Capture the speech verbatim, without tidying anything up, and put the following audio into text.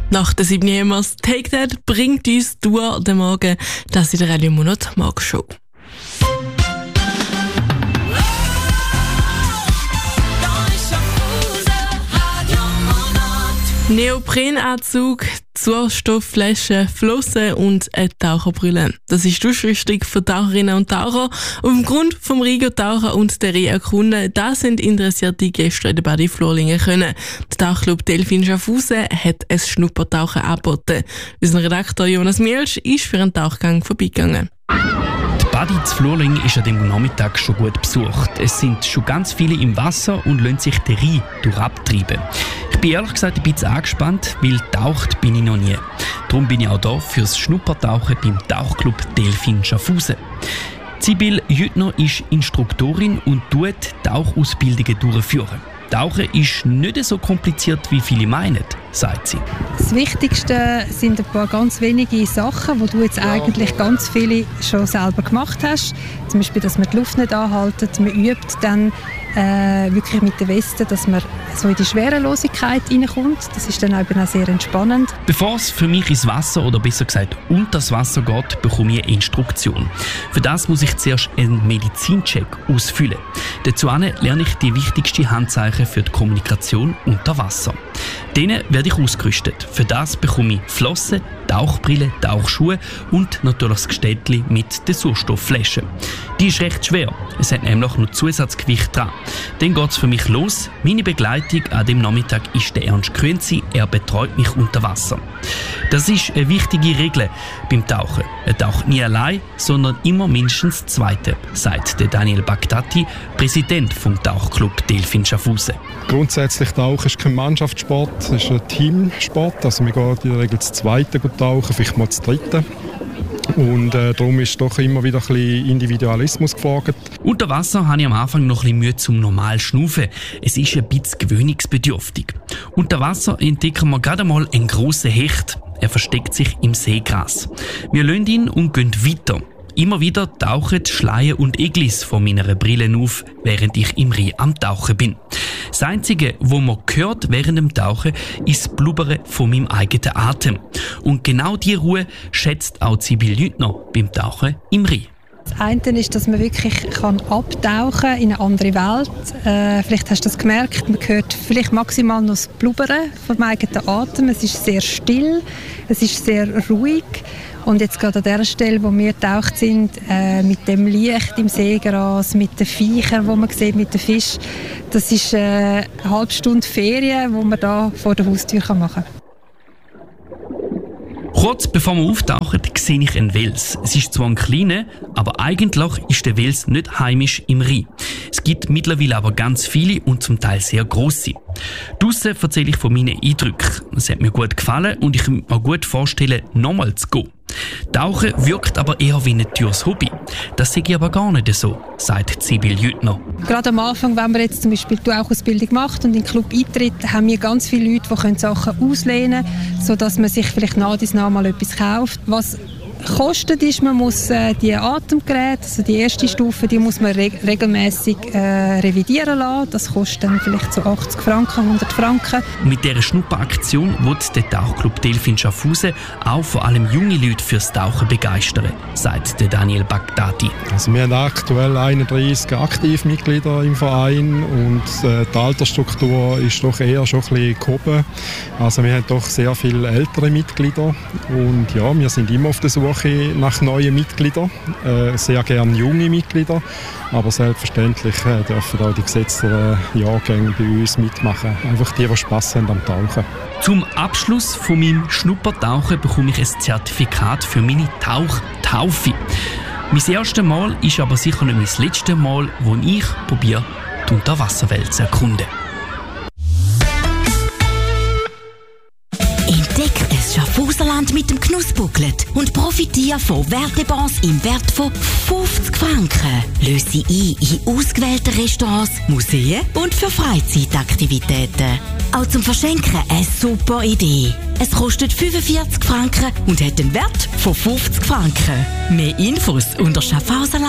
Nach der sieben Jemers Take That bringt uns durch den Morgen, das in der Radio Monat Morgenshow. Neoprenanzug, Sauerstoffflaschen, Flossen und eine Taucherbrille. Das ist die Ausrüstung für Taucherinnen und Taucher. Auf dem Grund vom Rigo tauchen und der Reh erkunden, da sind interessierte Gäste in der Badi Florlingen können. Der Tauchclub Delfin Schaffhausen hat ein Schnuppertauchen angeboten. Unser Redakteur Jonas Mielsch ist für einen Tauchgang vorbeigegangen. Die Badi zu Florlingen ist an dem Nachmittag schon gut besucht. Es sind schon ganz viele im Wasser und lassen sich den Rhein durchabtreiben. Ich bin ehrlich gesagt ein bisschen angespannt, weil taucht bin ich noch nie. Darum bin ich auch hier fürs Schnuppertauchen beim Tauchclub Delfin Schaffhausen. Sibylle Jüttner ist Instruktorin und tut Tauchausbildungen durchführen. Tauchen ist nicht so kompliziert, wie viele meinen, sagt sie. Das Wichtigste sind ein paar ganz wenige Sachen, wo du jetzt eigentlich ganz viele schon selber gemacht hast. Zum Beispiel, dass man die Luft nicht anhaltet. Man übt dann äh, wirklich mit der Weste, dass man so in die Schwerelosigkeit reinkommt. Das ist dann eben auch sehr entspannend. Bevor es für mich ins Wasser oder besser gesagt unter das Wasser geht, bekomme ich eine Instruktion. Für das muss ich zuerst einen Medizincheck ausfüllen. Dazu lerne ich die wichtigsten Handzeichen für die Kommunikation unter Wasser. Denen werde ich ausgerüstet. Für das bekomme ich Flossen, Tauchbrille, Tauchschuhe und natürlich das Gstättli mit der Sauerstoffflasche. Die ist recht schwer. Es hat nämlich noch Zusatzgewicht dran. Dann geht es für mich los. Meine Begleitung an dem Nachmittag ist der Ernst Grünzi. Er betreut mich unter Wasser. Das ist eine wichtige Regel beim Tauchen. Er taucht nie allein, sondern immer mindestens Zweite, sagt der Daniel Bagdati, Präsident vom Tauchclub Delfin Schaffhausen. Grundsätzlich Tauchen ist kein Mannschaftssport, es ist ein Teamsport. Also wir gehen in der Regel zu Zweiten tauchen, vielleicht mal zu Dritten. Und äh, darum ist doch immer wieder ein bisschen Individualismus gefragt. Unter Wasser habe ich am Anfang noch ein bisschen Mühe zum normal Schnaufen. Es ist ein bisschen gewöhnungsbedürftig. Unter Wasser entdecken wir gerade mal einen grossen Hecht. Er versteckt sich im Seegras. Wir lassen ihn und gehen weiter. Immer wieder tauchen Schleien und Eglis von meiner Brille auf, während ich im Rhein am Tauchen bin. Das Einzige, was man hört während dem Tauchen, ist das Blubbern von meinem eigenen Atem. Und genau diese Ruhe schätzt auch Sibylle Jüttner beim Tauchen im Rhein. Das eine ist, dass man wirklich kann abtauchen in eine andere Welt. Äh, vielleicht hast du das gemerkt, man hört vielleicht maximal noch das Blubbern vom eigenen Atem. Es ist sehr still, es ist sehr ruhig. Und jetzt gerade an der Stelle, wo wir getaucht sind, äh, mit dem Licht im Seegras, mit den Viechern, die man sieht, mit den Fischen, das ist äh, eine halbe Stunde Ferien, die man da vor der Haustür machen kann. Kurz bevor wir auftauchen, sehe ich einen Wels. Es ist zwar ein kleiner, aber eigentlich ist der Wels nicht heimisch im Rhein. Es gibt mittlerweile aber ganz viele und zum Teil sehr grosse. Draussen erzähle ich von meinen Eindrücken. Es hat mir gut gefallen und ich kann mir gut vorstellen, nochmal zu gehen. Tauchen wirkt aber eher wie ein teures Hobby. Das sehe ich aber gar nicht so, sagt Sibylle Jüttner. Gerade am Anfang, wenn man jetzt zum Beispiel die Tauchausbildung macht und in den Club eintritt, haben wir ganz viele Leute, die Sachen auslehnen können, sodass man sich vielleicht nach und nach mal etwas kauft. Was kostet ist, man muss äh, die Atemgeräte, also die erste Stufe, die muss man reg- regelmäßig äh, revidieren lassen. Das kostet dann vielleicht so achtzig Franken, hundert Franken. Mit dieser Schnupperaktion wird der Tauchclub Delfin Schaffhausen auch vor allem junge Leute fürs Tauchen begeistern, sagt der Daniel Bagdati. Also wir haben aktuell einunddreissig Aktivmitglieder im Verein und äh, die Altersstruktur ist doch eher schon ein bisschen gehoben. Also wir haben doch sehr viele ältere Mitglieder und ja, wir sind immer auf der Suche nach neuen Mitgliedern, äh, sehr gerne junge Mitglieder, aber selbstverständlich äh, dürfen auch die gesetzten Jahrgänge bei uns mitmachen. Einfach die, die Spass haben am Tauchen. Zum Abschluss von meinem Schnuppertauchen bekomme ich ein Zertifikat für meine Tauchtaufe. Mein erstes Mal ist aber sicher nicht mein letztes Mal, wo ich probiere, die Unterwasserwelt zu erkunden. Schaffhauserland mit dem Genussbooklet und profitiere von Wertebons im Wert von fünfzig Franken. Löse sie ein in ausgewählte Restaurants, Museen und für Freizeitaktivitäten. Auch zum Verschenken eine super Idee. Es kostet fünfundvierzig Franken und hat einen Wert von fünfzig Franken. Mehr Infos unter Schaffhauserland.